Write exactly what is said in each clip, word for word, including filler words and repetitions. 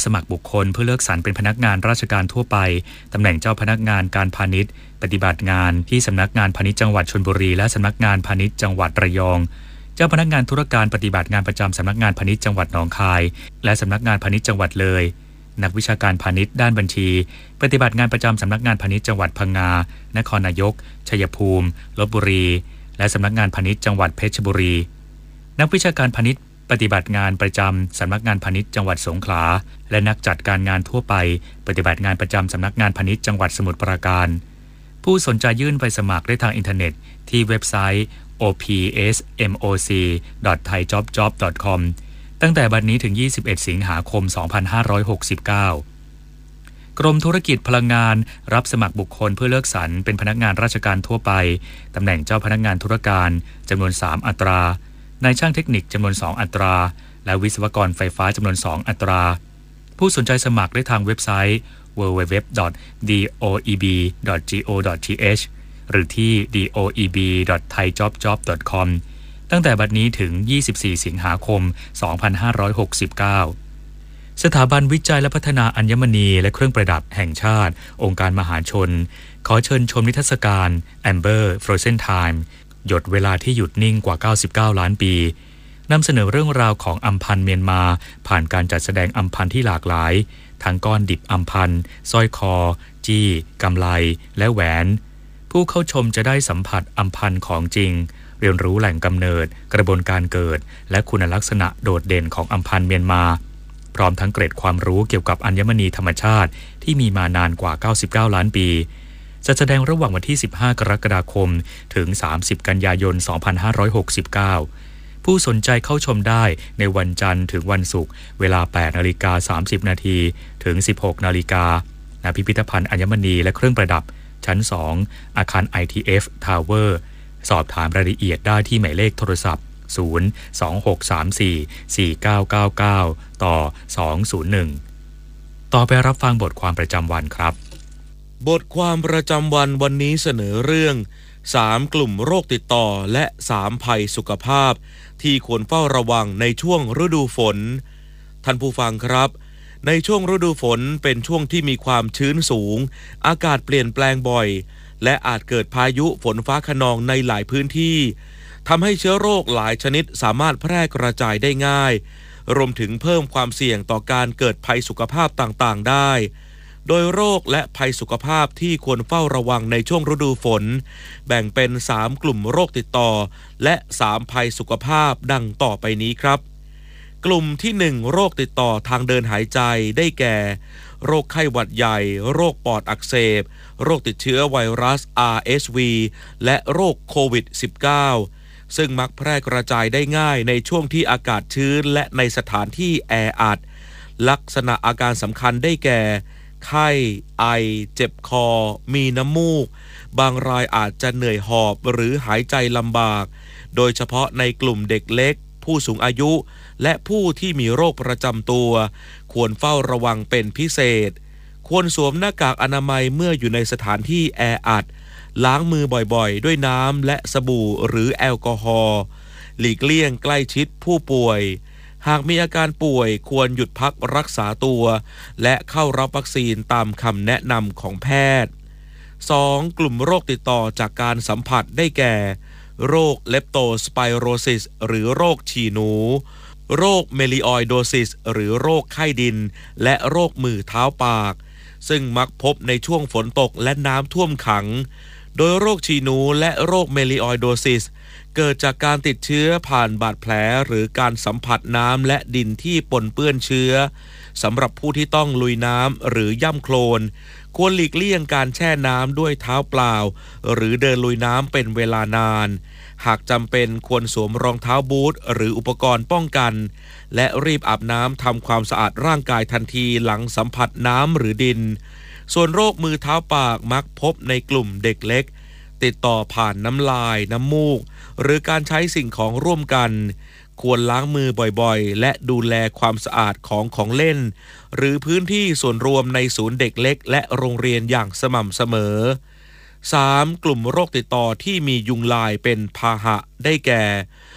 สมัครบุคคลเพื่อเลือกสรรเป็นพนักงานราชการทั่วไปตำแหน่งเจ้าพนักงานการพาณิชย์ปฏิบัติงานที่สำนักงานพาณิชย์จังหวัดชลบุรีและสำนักงานพาณิชย์จังหวัดระยองเจ้าพนักงานธุรการปฏิบัติงานประจำสำนักงานพาณิชย์จังหวัดหนองคายและสำนักงานพาณิชย์จังหวัดเลยนักวิชาการพาณิชย์ด้านบัญชีปฏิบัติงานประจำสำนักงานพาณิชย์จังหวัดพังงานครนายกชัยภูมิลพบุรีและสำนักงานพาณิชย์จังหวัดเพชรบุรีนักวิชาการพาณิชย์ปฏิบัติงานประจำสำนักงานพาณิชย์จังหวัดสงขลาและนักจัดการงานทั่วไปปฏิบัติงานประจำสำนักงานพาณิชย์จังหวัดสมุทรปราการผู้สนใจยื่นใบสมัครได้ทางอินเทอร์เน็ตที่เว็บไซต์ โอ พี เอส เอ็ม โอ ซี ดอท ไทยจ็อบจ็อบ ดอท คอม ตั้งแต่บัดนี้ถึงยี่สิบเอ็ดสิงหาคมสองพันห้าร้อยหกสิบเก้ากรมธุรกิจพลังงานรับสมัครบุคคลเพื่อเลือกสรรเป็นพนักงานราชการทั่วไปตำแหน่งเจ้าพนักงานธุรการจำนวนสามอัตรานายช่างเทคนิคจำนวนสองอัตราและวิศวกรไฟฟ้าจำนวนสองอัตราผู้สนใจสมัครได้ทางเว็บไซต์ ดับเบิลยู ดับเบิลยู ดับเบิลยู ดอท ดี โอ อี บี ดอท จี โอ ดอท ที เอช หรือที่ ดี โอ อี บี ดอท ไทยจ็อบจ็อบ ดอท คอม ตั้งแต่บัดนี้ถึงยี่สิบสี่สิงหาคมสองพันห้าร้อยหกสิบเก้าสถาบันวิจัยและพัฒนาอัญมณีและเครื่องประดับแห่งชาติองค์การมหาชนขอเชิญชมนิทรรศการ Amber Frozen Time หยดเวลาที่หยุดนิ่งกว่าเก้าสิบเก้าล้านปีนำเสนอเรื่องราวของอัมพันธ์เมียนมาผ่านการจัดแสดงอัมพันธ์ที่หลากหลายทั้งก้อนดิบอัมพันธ์สร้อยคอจี้กำไลและแหวนผู้เข้าชมจะได้สัมผัสอัมพันธ์ของจริงเรียนรู้แหล่งกำเนิดกระบวนการเกิดและคุณลักษณะโดดเด่นของอัมพันธ์เมียนมาพร้อมทั้งเกร็ดความรู้เกี่ยวกับอัญมณีธรรมชาติที่มีมานานกว่าเก้าสิบเก้าล้านปีจะแสดงระหว่างวันที่สิบห้ากรกฎาคมถึงสามสิบกันยายนสองพันห้าร้อยหกสิบเก้าผู้สนใจเข้าชมได้ในวันจันทร์ถึงวันศุกร์เวลา แปดนาฬิกาสามสิบนาทีถึง สิบหกนาฬิกาณพิพิธภัณฑ์อัญมณีและเครื่องประดับชั้นสองอาคาร ไอ ที เอฟ Tower สอบถามรายละเอียดได้ที่หมายเลขโทรศัพท์ศูนย์ สอง หก สาม สี่ สี่ เก้า เก้า เก้า ต่อ สอง ศูนย์ หนึ่ง ต่อไปรับฟังบทความประจำวันครับบทความประจำวันวันนี้เสนอเรื่องสามกลุ่มโรคติดต่อและสามภัยสุขภาพที่ควรเฝ้าระวังในช่วงฤดูฝนท่านผู้ฟังครับในช่วงฤดูฝนเป็นช่วงที่มีความชื้นสูงอากาศเปลี่ยนแปลงบ่อยและอาจเกิดพายุฝนฟ้าคะนองในหลายพื้นที่ทำให้เชื้อโรคหลายชนิดสามารถแพร่กระจายได้ง่ายรวมถึงเพิ่มความเสี่ยงต่อการเกิดภัยสุขภาพต่างๆได้โดยโรคและภัยสุขภาพที่ควรเฝ้าระวังในช่วงฤดูฝนแบ่งเป็นสามกลุ่มโรคติดต่อและสามภัยสุขภาพดังต่อไปนี้ครับกลุ่มที่หนึ่งโรคติดต่อทางเดินหายใจได้แก่โรคไข้หวัดใหญ่โรคปอดอักเสบโรคติดเชื้อไวรัส อาร์ เอส วี และโรคโควิด สิบเก้า ซึ่งมักแพร่กระจายได้ง่ายในช่วงที่อากาศชื้นและในสถานที่แออัดลักษณะอาการสำคัญได้แก่ไข้ไอเจ็บคอมีน้ำมูกบางรายอาจจะเหนื่อยหอบหรือหายใจลำบากโดยเฉพาะในกลุ่มเด็กเล็กผู้สูงอายุและผู้ที่มีโรคประจำตัวควรเฝ้าระวังเป็นพิเศษควรสวมหน้ากากอนามัยเมื่ออยู่ในสถานที่แออัดล้างมือบ่อยๆด้วยน้ำและสบู่หรือแอลกอฮอล์หลีกเลี่ยงใกล้ชิดผู้ป่วยหากมีอาการป่วยควรหยุดพักรักษาตัวและเข้ารับวัคซีนตามคำแนะนำของแพทย์ สอง กลุ่มโรคติดต่อจากการสัมผัสได้แก่โรคเลปโตสไปโรซิสหรือโรคฉี่หนูโรคเมลิออยโดซิสหรือโรคไข้ดินและโรคมือเท้าปากซึ่งมักพบในช่วงฝนตกและน้ำท่วมขังโดยโรคฉี่หนูและโรคเมลิออยโดซิสเกิดจากการติดเชื้อผ่านบาดแผลหรือการสัมผัสน้ำและดินที่ปนเปื้อนเชื้อสำหรับผู้ที่ต้องลุยน้ำหรือย่ำโคลนควรหลีกเลี่ยงการแช่น้ำด้วยเท้าเปล่าหรือเดินลุยน้ำเป็นเวลานานหากจำเป็นควรสวมรองเท้าบูทหรืออุปกรณ์ป้องกันและรีบอาบน้ำทำความสะอาดร่างกายทันทีหลังสัมผัสน้ำหรือดินส่วนโรคมือเท้าปากมักพบในกลุ่มเด็กเล็กติดต่อผ่านน้ำลายน้ำมูกหรือการใช้สิ่งของร่วมกันควรล้างมือบ่อยๆและดูแลความสะอาดของของเล่นหรือพื้นที่ส่วนรวมในศูนย์เด็กเล็กและโรงเรียนอย่างสม่ำเสมอ สาม กลุ่มโรคติดต่อที่มียุงลายเป็นพาหะได้แก่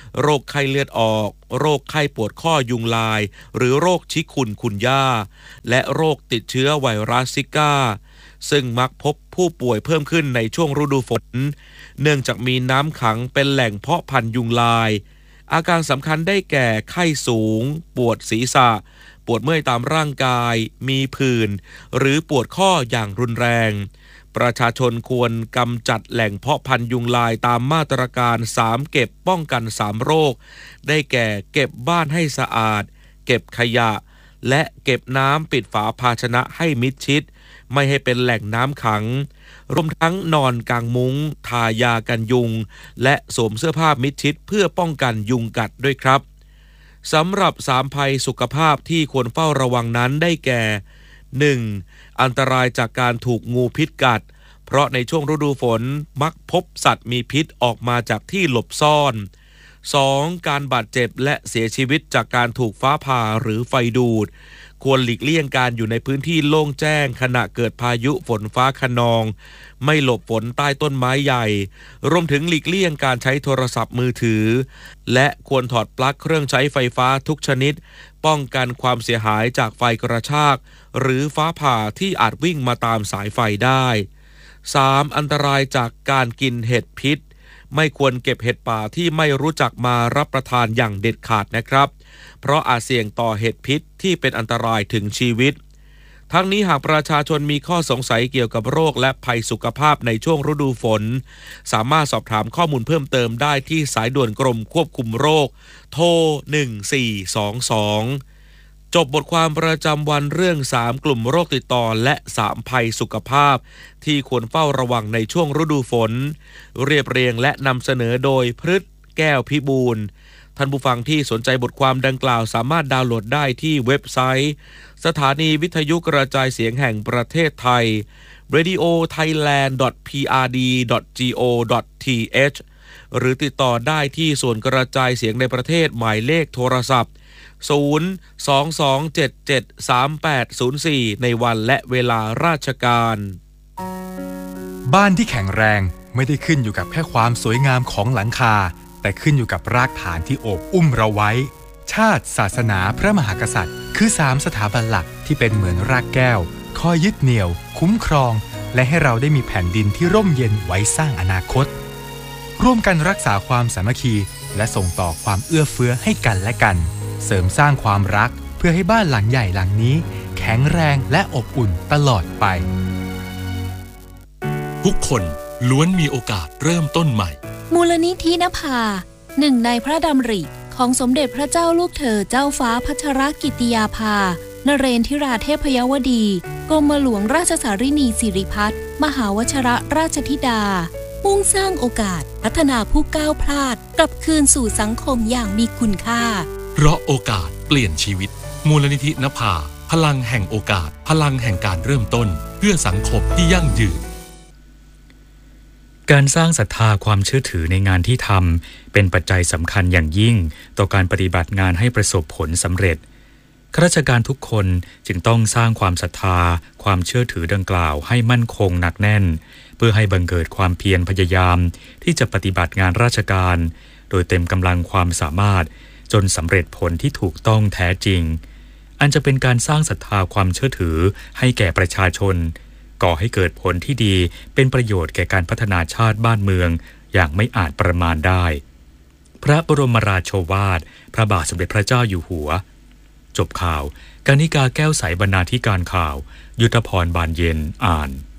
โรคไข้เลือดออกโรคไข้ปวดข้อยุงลายหรือโรคชิคุนคุนย่าและโรคติดเชื้อไวรัสซิก้าซึ่งมักพบผู้ป่วยเพิ่มขึ้นในช่วงฤดูฝนเนื่องจากมีน้ำขังเป็นแหล่งเพาะพันธุ์ยุงลายอาการสำคัญได้แก่ไข้สูงปวดศีรษะปวดเมื่อยตามร่างกายมีผื่นหรือปวดข้ออย่างรุนแรงประชาชนควรกำจัดแหล่งเพาะพันธุ์ยุงลายตามมาตรการสามเก็บป้องกันสามโรคได้แก่เก็บบ้านให้สะอาดเก็บขยะและเก็บน้ำปิดฝาภาชนะให้มิดชิดไม่ให้เป็นแหล่งน้ำขังรวมทั้งนอนกางมุ้งทายากันยุงและสวมเสื้อผ้ามิดชิดเพื่อป้องกันยุงกัดด้วยครับสำหรับสามภัยสุขภาพที่ควรเฝ้าระวังนั้นได้แก่ หนึ่ง. อันตรายจากการถูกงูพิษกัดเพราะในช่วงฤดูฝนมักพบสัตว์มีพิษออกมาจากที่หลบซ่อน สอง. การบาดเจ็บและเสียชีวิตจากการถูกฟ้าผ่าหรือไฟดูดควรหลีกเลี่ยงการอยู่ในพื้นที่โล่งแจ้งขณะเกิดพายุฝนฟ้าคะนองไม่หลบฝนใต้ต้นไม้ใหญ่รวมถึงหลีกเลี่ยงการใช้โทรศัพท์มือถือและควรถอดปลั๊กเครื่องใช้ไฟฟ้าทุกชนิดป้องกันความเสียหายจากไฟกระชากหรือฟ้าผ่าที่อาจวิ่งมาตามสายไฟได้ สาม. อันตรายจากการกินเห็ดพิษไม่ควรเก็บเห็ดป่าที่ไม่รู้จักมารับประทานอย่างเด็ดขาดนะครับเพราะอาจเสี่ยงต่อเห็ดพิษที่เป็นอันตรายถึงชีวิตทั้งนี้หากประชาชนมีข้อสงสัยเกี่ยวกับโรคและภัยสุขภาพในช่วงฤดูฝนสามารถสอบถามข้อมูลเพิ่มเติมได้ที่สายด่วนกรมควบคุมโรคโทรหนึ่งสี่สองสองจบบทความประจำวันเรื่องสามกลุ่มโรคติดต่อและสามภัยสุขภาพที่ควรเฝ้าระวังในช่วงฤดูฝนเรียบเรียงและนำเสนอโดยพฤทธิ์แก้วพิบูลท่านผู้ฟังที่สนใจบทความดังกล่าวสามารถดาวน์โหลดได้ที่เว็บไซต์สถานีวิทยุกระจายเสียงแห่งประเทศไทย เรดิโอไทยแลนด์ ดอท พี อาร์ ดี ดอท จี โอ ดอท ที เอช หรือติดต่อได้ที่ส่วนกระจายเสียงในประเทศหมายเลขโทรศัพท์ศูนย์ สอง สอง เจ็ด เจ็ด สาม แปด ศูนย์ สี่ในวันและเวลาราชการบ้านที่แข็งแรงไม่ได้ขึ้นอยู่กับแค่ความสวยงามของหลังคาแต่ขึ้นอยู่กับรากฐานที่โอบอุ้มเราไว้ชาติศาสนาพระมหากษัตริย์คือสามสถาบันหลักที่เป็นเหมือนรากแก้วคอยยึดเหนี่ยวคุ้มครองและให้เราได้มีแผ่นดินที่ร่มเย็นไว้สร้างอนาคตร่วมกันรักษาความสามัคคีและส่งต่อความเอื้อเฟื้อให้กันและกันเสริมสร้างความรักเพื่อให้บ้านหลังใหญ่หลังนี้แข็งแรงและอบอุ่นตลอดไปทุกคนล้วนมีโอกาสเริ่มต้นใหม่มูลนิธินภาหนึ่งในพระดำริของสมเด็จพระเจ้าลูกเธอเจ้าฟ้าพัชรกิติยาภานเรนทิราเทพยวดีกรมหลวงราชสารินีสิริพัฒน์มหาวชรราชธิดามุ่งสร้างโอกาสพัฒนาผู้ก้าวพลาดกลับคืนสู่สังคมอย่างมีคุณค่าเพราะโอกาสเปลี่ยนชีวิตมูลนิธินภาพลังแห่งโอกาสพลังแห่งการเริ่มต้นเพื่อสังคมที่ยั่งยืนการสร้างศรัทธาความเชื่อถือในงานที่ทำเป็นปัจจัยสำคัญอย่างยิ่งต่อการปฏิบัติงานให้ประสบผลสำเร็จข้าราชการทุกคนจึงต้องสร้างความศรัทธาความเชื่อถือดังกล่าวให้มั่นคงหนักแน่นเพื่อให้บังเกิดความเพียรพยายามที่จะปฏิบัติงานราชการโดยเต็มกำลังความสามารถจนสำเร็จผลที่ถูกต้องแท้จริงอันจะเป็นการสร้างศรัทธาความเชื่อถือให้แก่ประชาชนก่อให้เกิดผลที่ดีเป็นประโยชน์แก่การพัฒนาชาติบ้านเมืองอย่างไม่อาจประมาณได้พระบรมราโชวาทพระบาทสมเด็จพระเจ้าอยู่หัวจบข่าวกนิกาแก้วใสบรรณาธิการข่าวยุทธพรบานเย็นอ่าน